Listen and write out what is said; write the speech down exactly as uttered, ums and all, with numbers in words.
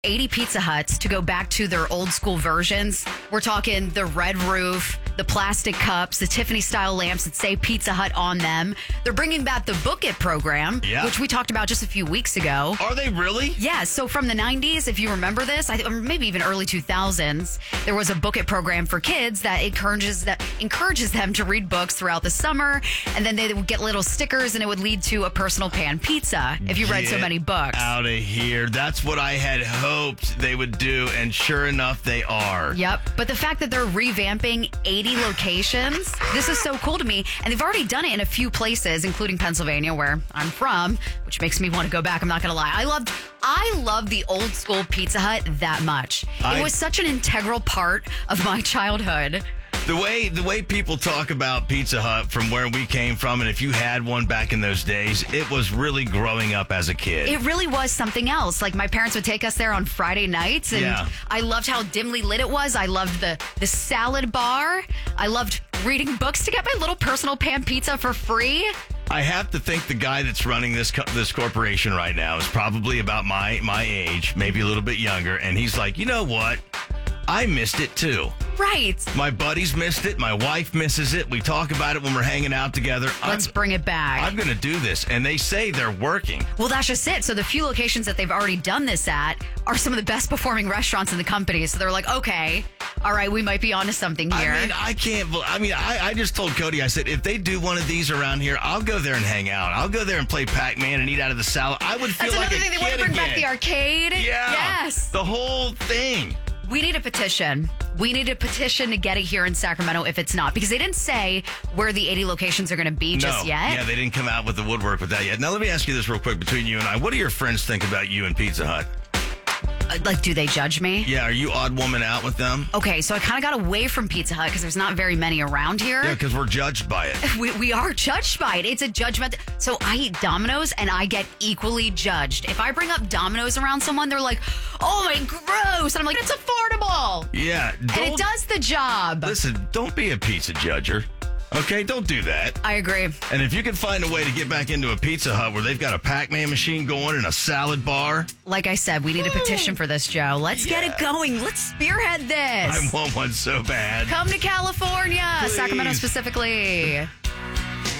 eighty Pizza Huts to go back to their old school versions. We're talking the red roof, the plastic cups, the Tiffany-style lamps that say Pizza Hut on them. They're bringing back the Book It program, Yeah. which we talked about just a few weeks ago. Are they really? Yeah, so from the nineties, if you remember this, I th- or maybe even early two thousands, there was a Book It program for kids that encourages that encourages them to read books throughout the summer, and then they would get little stickers, and it would lead to a personal pan pizza if you read so Get many books. Out of here. That's what I had hoped they would do, and sure enough, they are. Yep, but the fact that they're revamping eighty locations, this is so cool to me, and they've already done it in a few places, including Pennsylvania, where I'm from, which makes me want to go back. I'm not going to lie. I loved, I loved the old school Pizza Hut that much. I- It was such an integral part of my childhood. The way the way people talk about Pizza Hut from where we came from, and if you had one back in those days, it was really growing up as a kid. It really was something else. Like my parents would take us there on Friday nights, and Yeah. I loved how dimly lit it was. I loved the the salad bar. I loved reading books to get my little personal pan pizza for free. I have to think the guy that's running this co- this corporation right now is probably about my my age, maybe a little bit younger, and he's like, you know what? I missed it too. Right. My buddies missed it. My wife misses it. We talk about it when we're hanging out together. Let's I'm, bring it back. I'm going to do this. And they say they're working. Well, that's just it. So the few locations that they've already done this at are some of the best performing restaurants in the company. So they're like, okay, all right, we might be onto something here. I mean, I can't. bel- I mean, I, I just told Cody, I said, if they do one of these around here, I'll go there and hang out. I'll go there and play Pac-Man and eat out of the salad. I would feel That's like another a thing. They kid want to bring again. back the arcade. Yeah. Yes. The whole thing. We need a petition. We need a petition to get it here in Sacramento if it's not, because they didn't say where the eighty locations are going to be just no. yet. Yeah, they didn't come out with the woodwork with that yet. Now, let me ask you this real quick between you and I. What do your friends think about you and Pizza Hut? Uh, Like, do they judge me? Yeah, are you odd woman out with them? Okay, so I kind of got away from Pizza Hut because there's not very many around here. Yeah, because we're judged by it. We, we are judged by it. It's a judgment. So I eat Domino's and I get equally judged. If I bring up Domino's around someone, they're like, oh my, gross. And I'm like, it's affordable. Yeah. And it don't- does the job. Listen, don't be a pizza judger. Okay, don't do that. I agree. And if you can find a way to get back into a Pizza Hut where they've got a Pac-Man machine going and a salad bar, Like I said, we need a petition for this, Joe. Let's get it going. Let's spearhead this. I want one so bad. Come to California, Please. Sacramento specifically.